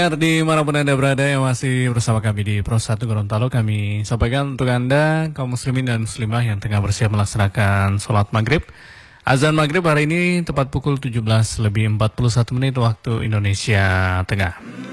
Dimanapun Anda berada yang masih bersama kami di Pro 1 Gorontalo, kami sampaikan untuk Anda kaum muslimin dan muslimah yang tengah bersiap melaksanakan sholat maghrib. Azan maghrib hari ini tepat pukul 17:41 waktu Indonesia Tengah.